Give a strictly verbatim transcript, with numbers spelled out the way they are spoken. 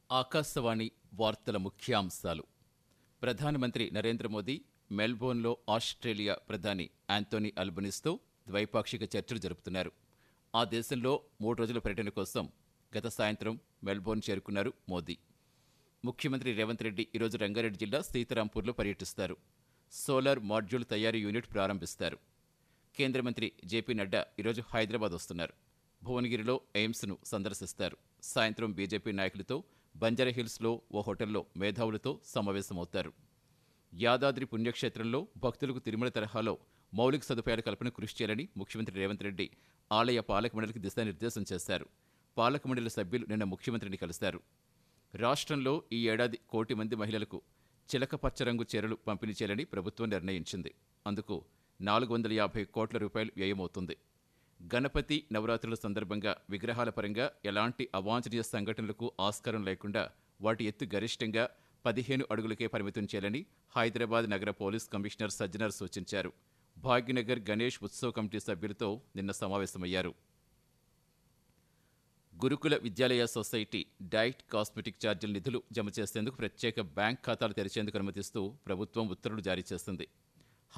ఆకాశవాణి వార్తల ముఖ్యాంశాలు. ప్రధానమంత్రి నరేంద్ర మోదీ మెల్బోర్న్లో ఆస్ట్రేలియా ప్రధాని యాంటోనీ అల్బనీస్తో ద్వైపాక్షిక చర్చలు జరుపుతున్నారు. ఆ దేశంలో మూడు రోజుల పర్యటన కోసం గత సాయంత్రం మెల్బోర్న్ చేరుకున్నారు మోదీ. ముఖ్యమంత్రి రేవంత్ రెడ్డి ఈరోజు రంగారెడ్డి జిల్లా సీతారాంపూర్లో పర్యటిస్తారు. సోలార్ మాడ్యూల్ తయారీ యూనిట్ ప్రారంభిస్తారు. కేంద్ర మంత్రి జేపీ నడ్డా ఈరోజు హైదరాబాద్ వస్తున్నారు. భువనగిరిలో ఎయిమ్స్ను సందర్శిస్తారు. సాయంత్రం బీజేపీ నాయకులతో బంజారాహిల్స్లో ఓ హోటల్లో మేధావులతో సమావేశమవుతారు. యాదాద్రి పుణ్యక్షేత్రంలో భక్తులకు తిరుమల తరహాలో మౌలిక సదుపాయాల కల్పన కృషి చేయాలని ముఖ్యమంత్రి రేవంత్ రెడ్డి ఆలయ పాలక మండలికి దిశానిర్దేశం చేశారు. పాలక మండలి సభ్యులు నిన్న ముఖ్యమంత్రిని కలిశారు. రాష్ట్రంలో ఈ ఏడాది కోటి మంది మహిళలకు చిలక పచ్చ రంగు చీరలు పంపిణీ చేయాలని ప్రభుత్వం నిర్ణయించింది. అందుకు నాలుగు వందల యాభై కోట్ల రూపాయలు వ్యయమవుతుంది. గణపతి నవరాత్రుల సందర్భంగా విగ్రహాల పరంగా ఎలాంటి అవాంఛనీయ సంఘటనలకు ఆస్కారం లేకుండా వాటి ఎత్తు గరిష్టంగా పదిహేను అడుగులకే పరిమితం చేయాలని హైదరాబాద్ నగర పోలీస్ కమిషనర్ సజ్జనర్ సూచించారు. భాగ్యనగర్ గణేష్ ఉత్సవ కమిటీ సభ్యులతో నిన్న సమావేశమయ్యారు. గురుకుల విద్యాలయ సొసైటీ డైట్ కాస్మెటిక్ ఛార్జీల నిధులు జమ చేసేందుకు ప్రత్యేక బ్యాంక్ ఖాతాలు తెరిచేందుకు అనుమతిస్తూ ప్రభుత్వం ఉత్తర్వులు జారీ చేస్తుంది.